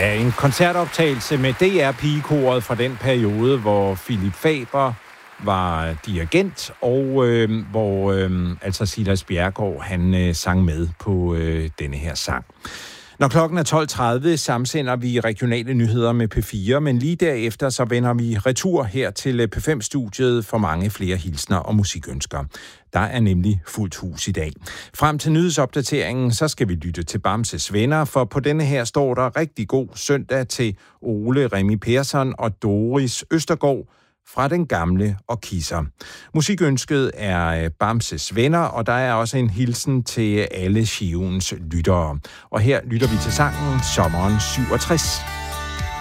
Ja, en koncertoptagelse med DR-pigekoret fra den periode, hvor Philip Faber var dirigent, og hvor altså Silas Bjerregaard, han sang med på denne her sang. Når klokken er 12.30, samsender vi regionale nyheder med P4, men lige derefter så vender vi retur her til P5-studiet for mange flere hilsner og musikønsker. Der er nemlig fuldt hus i dag. Frem til nyhedsopdateringen, så skal vi lytte til Bamses Venner, for på denne her står der rigtig god søndag til Ole Remi Persson og Doris Østergaard fra Den Gamle og Kisser. Musikønsket er Bamses Venner, og der er også en hilsen til alle Shivens lyttere. Og her lytter vi til sangen Sommeren 67.